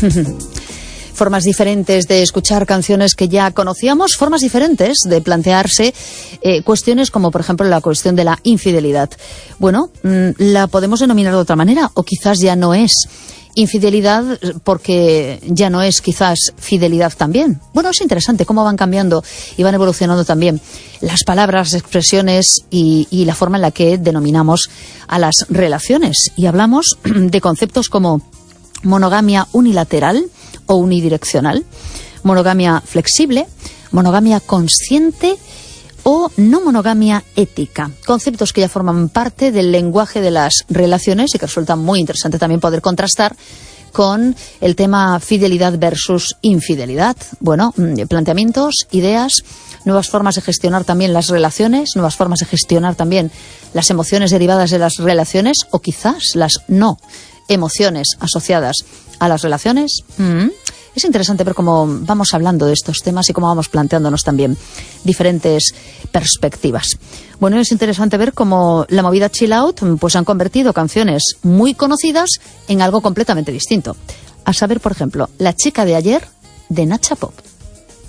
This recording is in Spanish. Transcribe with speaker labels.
Speaker 1: Formas diferentes de escuchar canciones que ya conocíamos, formas diferentes de plantearse cuestiones como, por ejemplo, la cuestión de la infidelidad. Bueno, la podemos denominar de otra manera, o quizás ya no es infidelidad porque ya no es quizás fidelidad también. Bueno, es interesante cómo van cambiando y van evolucionando también las palabras, expresiones y la forma en la que denominamos a las relaciones. Y hablamos de conceptos como monogamia unilateral o unidireccional, monogamia flexible, monogamia consciente o no monogamia ética. Conceptos que ya forman parte del lenguaje de las relaciones y que resulta muy interesante también poder contrastar con el tema fidelidad versus infidelidad. Bueno, planteamientos, ideas, nuevas formas de gestionar también las relaciones, nuevas formas de gestionar también las emociones derivadas de las relaciones o quizás las no emociones asociadas a las relaciones. Es interesante ver cómo vamos hablando de estos temas y cómo vamos planteándonos también diferentes perspectivas. Bueno, es interesante ver cómo la movida chill out pues han convertido canciones muy conocidas en algo completamente distinto. A saber, por ejemplo, La chica de ayer de Nacha Pop.